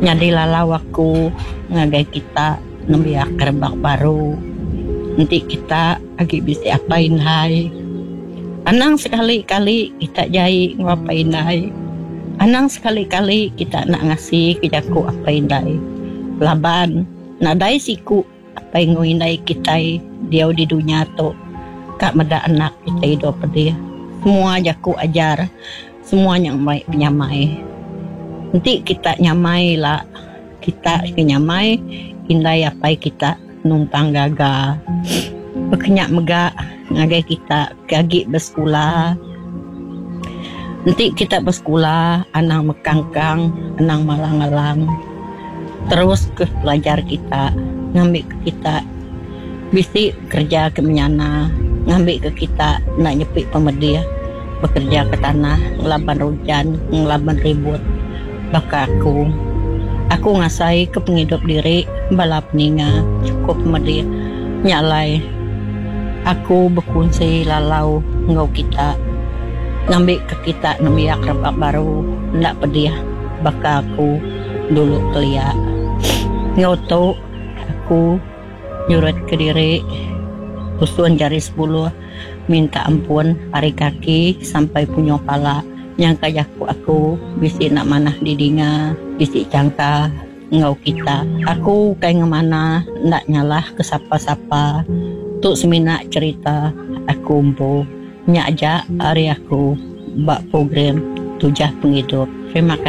Nyadi lalawak ko ngagay kita nambiyak kerbak baru. Nanti kita agi bisa apain hai. Anang sekali-kali kita jai ngapain hai. Anang sekali-kali kita nak ngasih kejaku apain hai. Laban nadai siku apa yang nguinai kita dia di dunia tu. Kak mada anak kita hidup dia. Semua jaku ajar. Semuanya baik penyamai. Nanti kita nyamai lah. Kita nyamai indai apa kita numpang gaga. Berkenyak megak ngagai kita kagi bersekolah. Nanti kita bersekolah, anang mekangkang, anang malang-alang. Terus ke pelajar kita, ngambil ke kita. Bisi kerja ke menyana, ngambil ke kita nak nyepik pemedia. Bekerja ke tanah, ngelaban hujan, ngelaban ribut. Baka aku ngasai ke penghidup diri, balap ninga, cukup pemedia. Nyalai, aku berkunci lalau ngau kita. Ngambil ke kita namiak rebak baru ndak pediah baka aku dulu kelia ngau tau aku nyurat ke diri usuan jari 10 minta ampun hari kaki sampai punya pala yang kayaku aku bisi nak manah didinga bisi cangka ngau kita aku kayak ngemana ndak nyalah ke sapa-sapa tu semina cerita aku umpu nyak aja hari aku bak program tujah penghidup. Terima kasih.